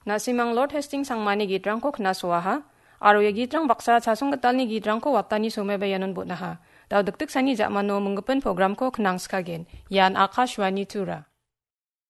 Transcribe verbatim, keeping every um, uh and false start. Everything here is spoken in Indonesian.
Na simang Lord Hastings sang mani gitrang ko knaswaha. Aro ya gitrang baksa chasong katal ni gitrang ko watani sumebayanon but na ha. Daw dagdag sani ja mano munggapan program ko knang skagin. Yan Akashwani Tura.